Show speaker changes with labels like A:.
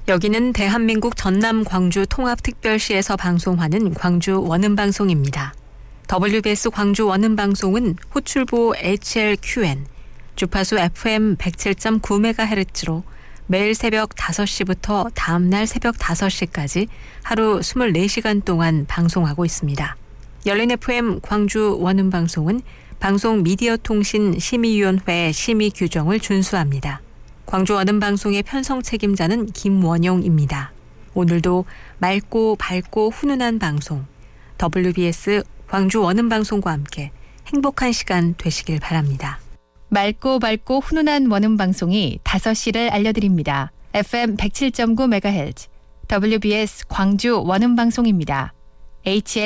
A: 여기는 대한민국 전남 광주 통합특별시에서 방송하는 광주 원음방송입니다. WBS 광주 원음방송은 호출보 HLQN, 주파수 FM 107.9MHz로 매일 새벽 5시부터 다음날 새벽 5시까지 하루 24시간 동안 방송하고 있습니다. 열린 FM 광주 원음방송은 방송미디어통신심의위원회 심의 규정을 준수합니다. 광주 원음방송의 편성 책임자는 김원용입니다. 오늘도 맑고 밝고 훈훈한 방송, WBS 광주 원음방송과 함께 행복한 시간 되시길 바랍니다.
B: 맑고 밝고 훈훈한 원음방송이 5시를 알려드립니다. FM 107.9MHz WBS 광주 원음방송입니다.